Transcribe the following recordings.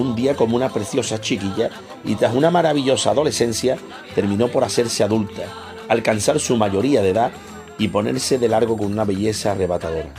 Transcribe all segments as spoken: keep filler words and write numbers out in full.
un día como una preciosa chiquilla y tras una maravillosa adolescencia terminó por hacerse adulta, alcanzar su mayoría de edad y ponerse de largo con una belleza arrebatadora.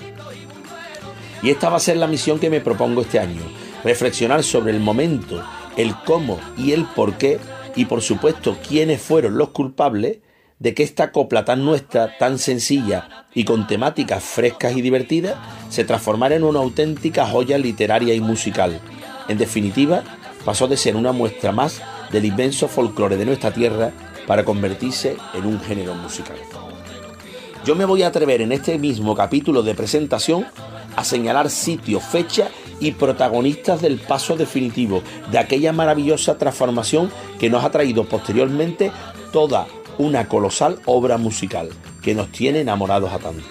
Y esta va a ser la misión que me propongo este año, reflexionar sobre el momento, el cómo y el por qué, y por supuesto quiénes fueron los culpables de que esta copla tan nuestra, tan sencilla y con temáticas frescas y divertidas, se transformara en una auténtica joya literaria y musical. En definitiva, pasó de ser una muestra más del inmenso folclore de nuestra tierra para convertirse en un género musical. Yo me voy a atrever en este mismo capítulo de presentación a señalar sitios, fechas y protagonistas del paso definitivo de aquella maravillosa transformación que nos ha traído posteriormente toda una colosal obra musical que nos tiene enamorados a tantos.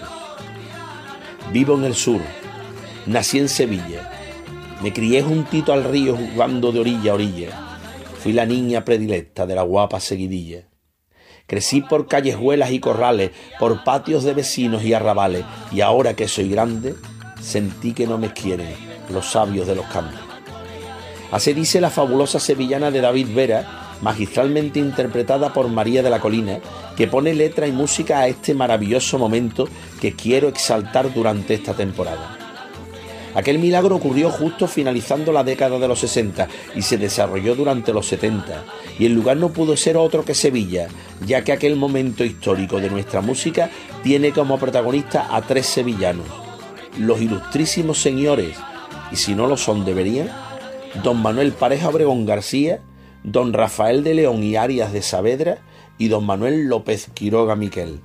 Vivo en el sur, nací en Sevilla, me crié juntito al río jugando de orilla a orilla, fui la niña predilecta de la guapa seguidilla. Crecí por callejuelas y corrales, por patios de vecinos y arrabales, y ahora que soy grande, sentí que no me quieren los sabios de los campos. Así dice la fabulosa sevillana de David Vera, magistralmente interpretada por María de la Colina, que pone letra y música a este maravilloso momento que quiero exaltar durante esta temporada. Aquel milagro ocurrió justo finalizando la década de los sesenta y se desarrolló durante los setenta, y el lugar no pudo ser otro que Sevilla, ya que aquel momento histórico de nuestra música tiene como protagonista a tres sevillanos, los ilustrísimos señores, y si no lo son deberían, don Manuel Pareja Obregón García, don Rafael de León y Arias de Saavedra y don Manuel López Quiroga Miquel.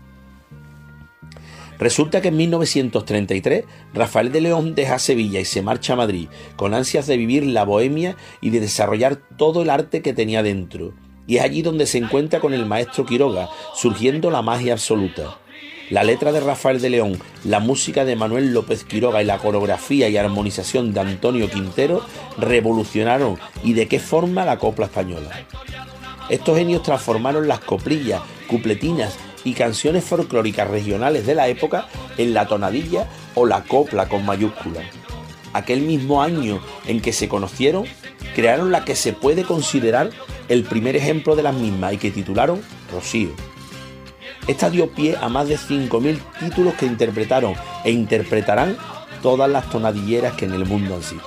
Resulta que en mil novecientos treinta y tres Rafael de León deja Sevilla y se marcha a Madrid con ansias de vivir la bohemia y de desarrollar todo el arte que tenía dentro, y es allí donde se encuentra con el maestro Quiroga, surgiendo la magia absoluta. La letra de Rafael de León, la música de Manuel López Quiroga y la coreografía y armonización de Antonio Quintero revolucionaron y de qué forma la copla española. Estos genios transformaron las coplillas, cupletinas y canciones folclóricas regionales de la época en la tonadilla o la copla con mayúsculas. Aquel mismo año en que se conocieron, crearon la que se puede considerar el primer ejemplo de las mismas y que titularon Rocío. Esta dio pie a más de cinco mil títulos que interpretaron e interpretarán todas las tonadilleras que en el mundo han sido.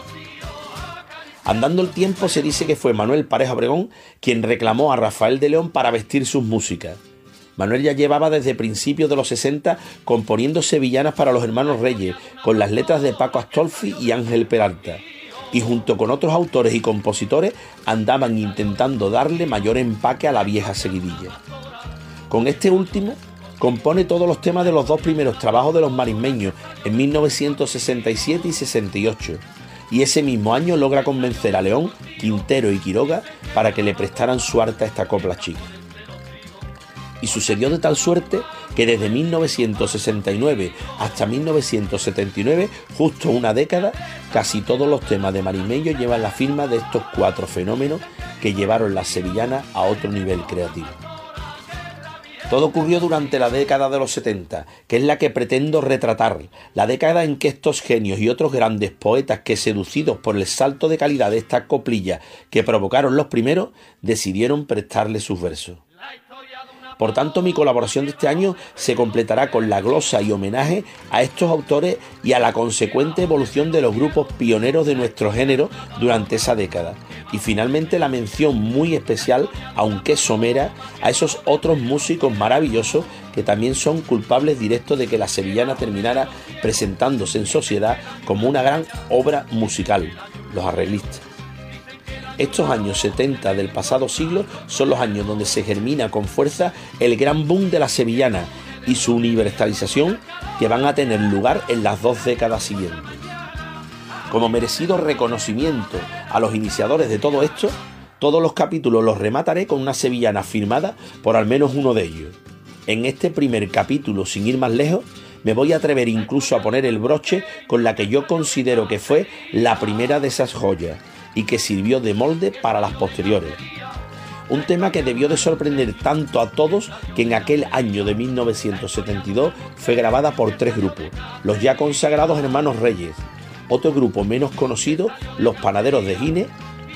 Andando el tiempo se dice que fue Manuel Pareja Obregón quien reclamó a Rafael de León para vestir sus músicas. Manuel ya llevaba desde principios de los sesenta componiendo sevillanas para los hermanos Reyes, con las letras de Paco Astolfi y Ángel Peralta, y junto con otros autores y compositores andaban intentando darle mayor empaque a la vieja seguidilla. Con este último compone todos los temas de los dos primeros trabajos de los marismeños en mil novecientos sesenta y siete y sesenta y ocho, y ese mismo año logra convencer a León, Quintero y Quiroga para que le prestaran su arte a esta copla chica. Y sucedió de tal suerte que desde mil novecientos sesenta y nueve hasta mil novecientos setenta y nueve, justo una década, casi todos los temas de marismeños llevan la firma de estos cuatro fenómenos que llevaron las sevillanas a otro nivel creativo. Todo ocurrió durante la década de los setenta, que es la que pretendo retratar, la década en que estos genios y otros grandes poetas que, seducidos por el salto de calidad de estas coplillas que provocaron los primeros, decidieron prestarle sus versos. Por tanto, mi colaboración de este año se completará con la glosa y homenaje a estos autores y a la consecuente evolución de los grupos pioneros de nuestro género durante esa década. Y finalmente la mención muy especial, aunque somera, a esos otros músicos maravillosos que también son culpables directos de que la sevillana terminara presentándose en sociedad como una gran obra musical, los arreglistas. Estos años setenta del pasado siglo son los años donde se germina con fuerza el gran boom de la sevillana y su universalización, que van a tener lugar en las dos décadas siguientes. Como merecido reconocimiento a los iniciadores de todo esto, todos los capítulos los remataré con una sevillana firmada por al menos uno de ellos. En este primer capítulo, sin ir más lejos, me voy a atrever incluso a poner el broche con la que yo considero que fue la primera de esas joyas y que sirvió de molde para las posteriores. Un tema que debió de sorprender tanto a todos que en aquel año de mil novecientos setenta y dos fue grabada por tres grupos, los ya consagrados Hermanos Reyes, otro grupo menos conocido, Los Panaderos de Gine,